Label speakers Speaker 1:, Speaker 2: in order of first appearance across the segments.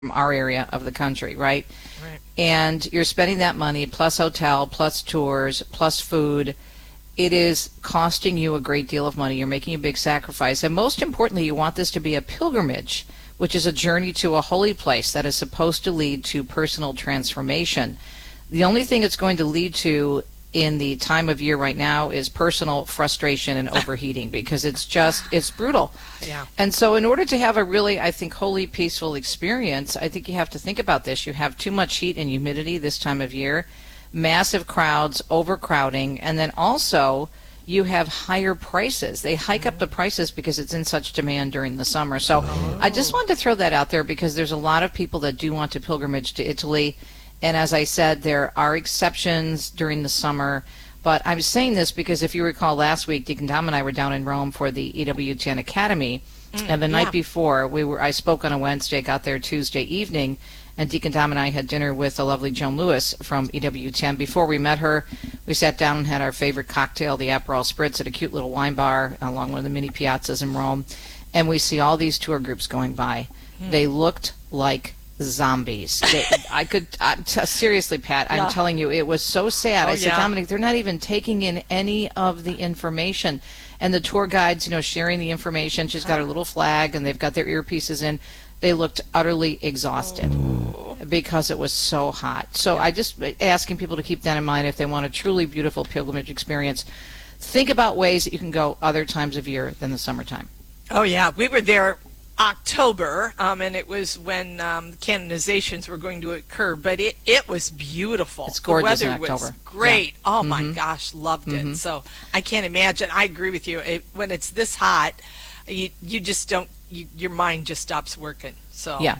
Speaker 1: our area of the country, right?
Speaker 2: Right.
Speaker 1: And you're spending that money plus hotel, plus tours, plus food. It is costing you a great deal of money. You're making a big sacrifice. And most importantly, you want this to be a pilgrimage, which is a journey to a holy place that is supposed to lead to personal transformation. The only thing it's going to lead to in the time of year right now is personal frustration and overheating, because it's brutal.
Speaker 2: Yeah.
Speaker 1: And so in order to have a really, I think, holy, peaceful experience, I think you have to think about this. You have too much heat and humidity this time of year, massive crowds, overcrowding, and then also you have higher prices. They hike up the prices because it's in such demand during the summer. So I just wanted to throw that out there because there's a lot of people that do want to pilgrimage to Italy. And as I said, there are exceptions during the summer. But I'm saying this because if you recall last week, Deacon Tom and I were down in Rome for the EWTN Academy. And the night before, I spoke on a Wednesday, got there Tuesday evening, and Deacon Tom and I had dinner with the lovely Joan Lewis from EWTN. Before we met her, we sat down and had our favorite cocktail, the Aperol Spritz, at a cute little wine bar along one of the mini piazzas in Rome. And we see all these tour groups going by. They looked like zombies. Seriously, Pat, I'm telling you, it was so sad. I said, Dominic, they're not even taking in any of the information. And the tour guides, sharing the information. She's got her little flag, and they've got their earpieces in. They looked utterly exhausted because it was so hot. So I just asking people to keep that in mind if they want a truly beautiful pilgrimage experience. Think about ways that you can go other times of year than the summertime.
Speaker 2: Oh, yeah. We were there October, and it was when canonizations were going to occur, but it was beautiful.
Speaker 1: It's gorgeous
Speaker 2: the weather
Speaker 1: in October.
Speaker 2: Was great. Yeah. Oh my gosh, loved it. So I can't imagine. I agree with you. When it's this hot, you just don't. Your mind just stops working. So yeah.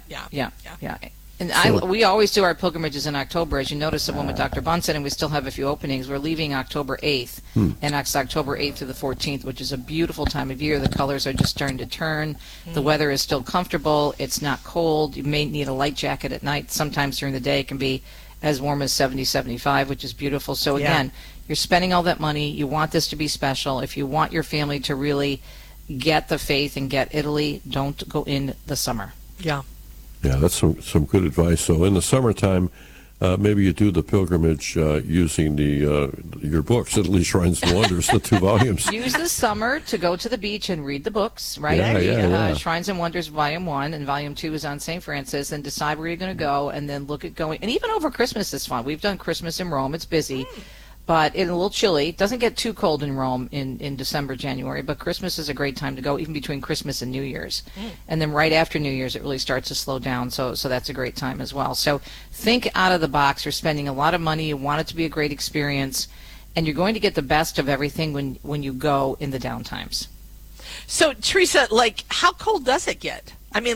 Speaker 2: And we always do our pilgrimages in October. As you notice, the one with Dr. Bunsen, and we still have a few openings. We're leaving October 8th, and it's October 8th through the 14th, which is a beautiful time of year. The colors are just starting to turn. The weather is still comfortable. It's not cold. You may need a light jacket at night. Sometimes during the day it can be as warm as 70, 75, which is beautiful. So again, you're spending all that money. You want this to be special. If you want your family to really get the faith and get Italy, don't go in the summer. Yeah.
Speaker 3: Yeah, that's some good advice. So in the summertime, maybe you do the pilgrimage using your books, Italy Shrines and Wonders, the 2 volumes.
Speaker 1: Use the summer to go to the beach and read the books, right?
Speaker 3: Yeah.
Speaker 1: Shrines and Wonders Volume 1 and Volume 2 is on St. Francis, and decide where you're going to go, and then look at going. And even over Christmas is fun. We've done Christmas in Rome. It's busy. But it's a little chilly. It doesn't get too cold in Rome in December, January, but Christmas is a great time to go, even between Christmas and New Year's. And then right after New Year's, it really starts to slow down, so that's a great time as well. So think out of the box. You're spending a lot of money. You want it to be a great experience, and you're going to get the best of everything when you go in the down times.
Speaker 2: So, Teresa, how cold does it get? I mean,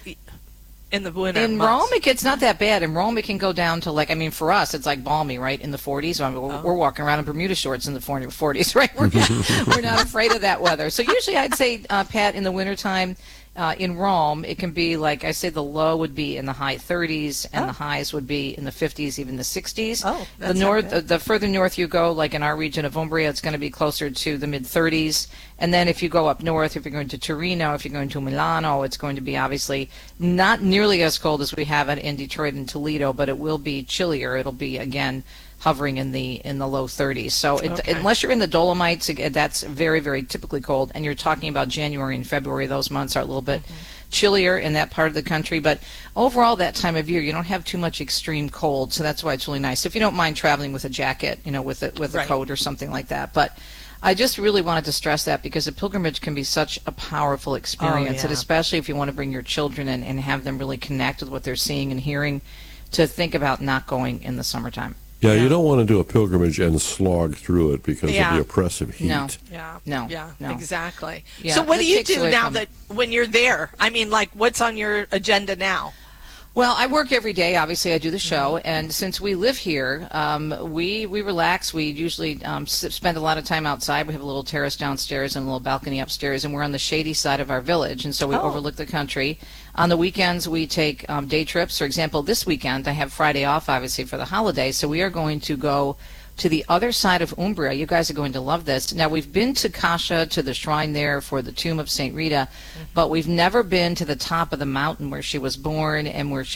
Speaker 2: in the winter
Speaker 1: in
Speaker 2: months.
Speaker 1: Rome, it's not that bad. In Rome, it can go down to for us, it's like balmy, right, in the 40s. We're walking around in Bermuda shorts in the 40s, right? We're not afraid of that weather. So usually I'd say, Pat, in the wintertime, in Rome, it can be, like I say, the low would be in the high 30s, and the highs would be in the 50s, even the 60s.
Speaker 2: Oh, that's
Speaker 1: the further north you go, like in our region of Umbria, it's going to be closer to the mid 30s. And then if you go up north, if you're going to Torino, if you're going to Milano, it's going to be obviously not nearly as cold as we have it in Detroit and Toledo, but it will be chillier. It'll be, again, hovering in the low 30s. So unless you're in the Dolomites, that's very, very typically cold. And you're talking about January and February. Those months are a little bit chillier in that part of the country. But overall, that time of year, you don't have too much extreme cold. So that's why it's really nice. If you don't mind traveling with a jacket, with a coat or something like that. But I just really wanted to stress that because a pilgrimage can be such a powerful experience, and especially if you want to bring your children in and have them really connect with what they're seeing and hearing, to think about not going in the summertime.
Speaker 3: Yeah, you don't want to do a pilgrimage and slog through it because of the oppressive heat.
Speaker 1: No.
Speaker 2: Yeah, exactly.
Speaker 1: Yeah,
Speaker 2: so what do you do now that when you're there? I mean, what's on your agenda now?
Speaker 1: Well, I work every day. Obviously, I do the show, and since we live here, we relax. We usually spend a lot of time outside. We have a little terrace downstairs and a little balcony upstairs, and we're on the shady side of our village, and so we overlook the country. On the weekends, we take day trips. For example, this weekend, I have Friday off, obviously, for the holiday, so we are going to go to the other side of Umbria. You guys are going to love this. Now, we've been to Cascia, to the shrine there for the tomb of St. Rita, but we've never been to the top of the mountain where she was born and where she